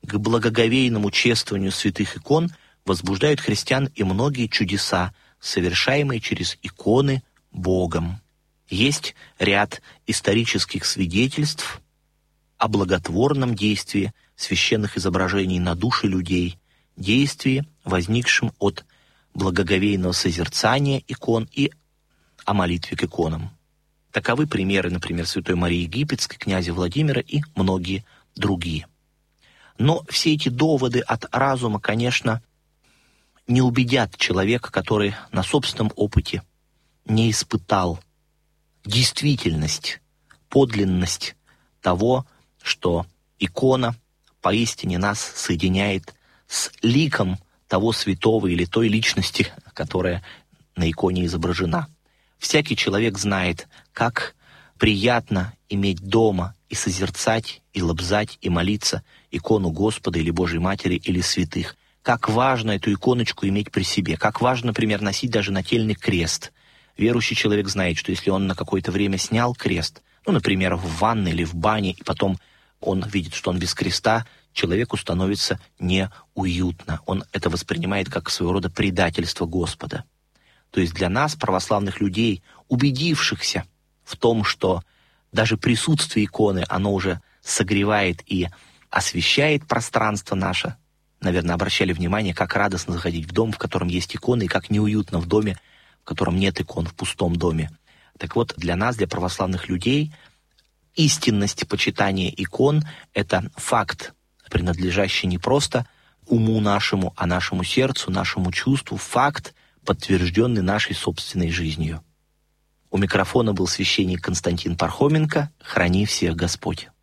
к благоговейному чествованию святых икон возбуждают христиан и многие чудеса, совершаемые через иконы Богом. Есть ряд исторических свидетельств о благотворном действии священных изображений на души людей, действии, возникшем от благоговейного созерцания икон и о молитве к иконам. Таковы примеры, например, Святой Марии Египетской, князя Владимира и многие другие. Но все эти доводы от разума, конечно, не убедят человека, который на собственном опыте не испытал действительность, подлинность того, что икона поистине нас соединяет с ликом того святого или той личности, которая на иконе изображена. Всякий человек знает, как приятно иметь дома и созерцать, и лобзать, и молиться икону Господа или Божьей Матери или святых. Как важно эту иконочку иметь при себе. Как важно, например, носить даже нательный крест. Верующий человек знает, что если он на какое-то время снял крест, например, в ванной или в бане, и потом он видит, что он без креста, человеку становится неуютно. Он это воспринимает как своего рода предательство Господа. То есть для нас, православных людей, убедившихся в том, что даже присутствие иконы, оно уже согревает и освещает пространство наше, наверное, обращали внимание, как радостно заходить в дом, в котором есть иконы, и как неуютно в доме, в котором нет икон, в пустом доме. Так вот, для нас, для православных людей, истинность почитания икон — это факт, принадлежащий не просто уму нашему, а нашему сердцу, нашему чувству, факт, подтвержденный нашей собственной жизнью. У микрофона был священник Константин Пархоменко. Храни всех Господь.